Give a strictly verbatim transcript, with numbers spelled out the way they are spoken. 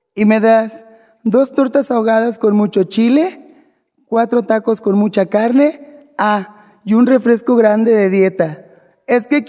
¿Y me das dos tortas ahogadas con mucho chile, cuatro tacos con mucha carne, ah, y un refresco grande de dieta? Es que